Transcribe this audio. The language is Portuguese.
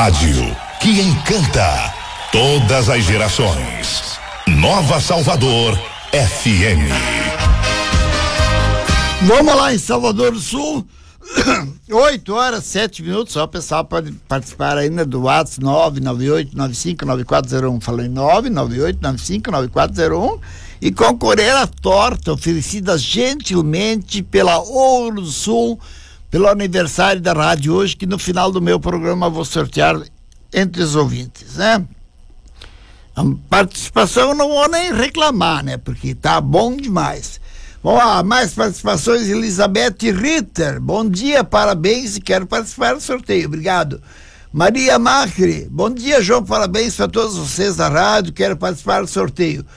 rádio que encanta todas as gerações. Nova Salvador FM. Vamos lá em Salvador do Sul. 8h07. Só o pessoal pode participar ainda do WhatsApp 998-95-9401. Falei 998-95-9401 e concorrer à torta oferecida gentilmente pela Ouro do Sul, pelo aniversário da rádio hoje, que no final do meu programa vou sortear entre os ouvintes, né? A participação eu não vou nem reclamar, né? Porque tá bom demais. Vamos lá, mais participações. Elizabeth Ritter, bom dia, parabéns e quero participar do sorteio, obrigado. Maria Macri, bom dia, João, parabéns para todos vocês da rádio, quero participar do sorteio.